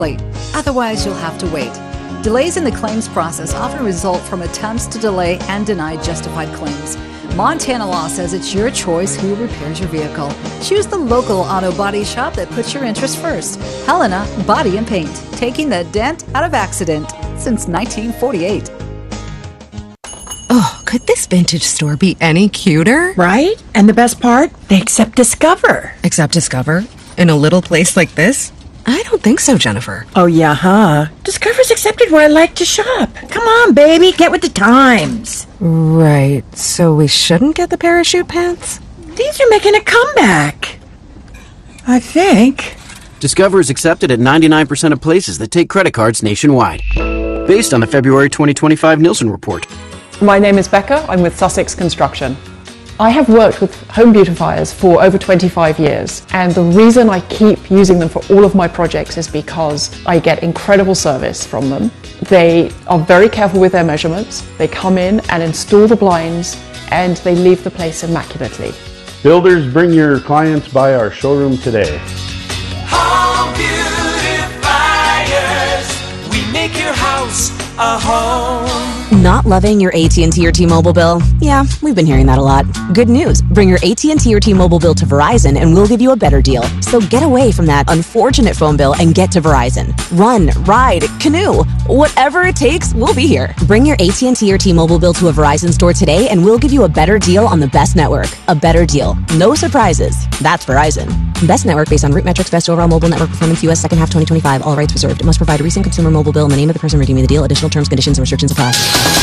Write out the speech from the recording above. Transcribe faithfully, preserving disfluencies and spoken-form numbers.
Otherwise, you'll have to wait. Delays in the claims process often result from attempts to delay and deny justified claims. Montana law says it's your choice who repairs your vehicle. Choose the local auto body shop that puts your interests first. Helena Body and Paint, taking the dent out of accident since nineteen forty-eight. Oh, could this vintage store be any cuter? Right? And the best part? They accept Discover. Accept Discover? In a little place like this? I don't think so, Jennifer. Oh, yeah, huh? Discover's accepted where I like to shop. Come on, baby, get with the times. Right, so we shouldn't get the parachute pants? These are making a comeback. I think. Discover is accepted at ninety-nine percent of places that take credit cards nationwide. Based on the February twenty twenty-five Nielsen report. My name is Becca. I'm with Sussex Construction. I have worked with home beautifiers for over twenty-five years, and the reason I keep using them for all of my projects is because I get incredible service from them. They are very careful with their measurements. They come in and install the blinds, and they leave the place immaculately. Builders, bring your clients by our showroom today. Home beautifiers, we make your house a home. Not loving your A T and T or T-Mobile bill? Yeah, we've been hearing that a lot. Good news. Bring your A T and T or T-Mobile bill to Verizon and we'll give you a better deal. So get away from that unfortunate phone bill and get to Verizon. Run, ride, canoe. Whatever it takes, we'll be here. Bring your A T and T or T-Mobile bill to a Verizon store today and we'll give you a better deal on the best network. A better deal. No surprises. That's Verizon. Best network based on root metrics, best overall mobile network performance, U S second half twenty twenty-five. All rights reserved. It must provide a recent consumer mobile bill and the name of the person redeeming the deal. Additional terms, conditions, and restrictions apply.